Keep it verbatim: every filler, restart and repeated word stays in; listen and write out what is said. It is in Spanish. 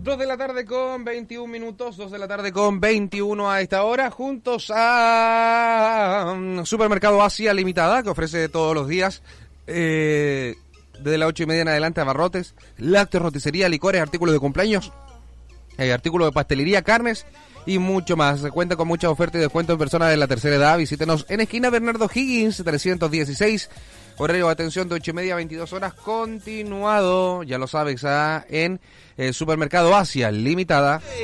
dos de la tarde con veintiún minutos, dos de la tarde con veintiuno a esta hora, juntos a um, Supermercado Asia Limitada, que ofrece todos los días, eh, desde las ocho y media en adelante, abarrotes, lácteos, roticería, licores, artículos de cumpleaños, eh, artículos de pastelería, carnes y mucho más. Se cuenta con muchas ofertas y descuentos en personas de la tercera edad. Visítenos en esquina Bernardo Higgins, trescientos dieciséis. Horario de atención de ocho y media a veintidós horas continuado, ya lo sabes, ah, en eh, Supermercado Asia Limitada.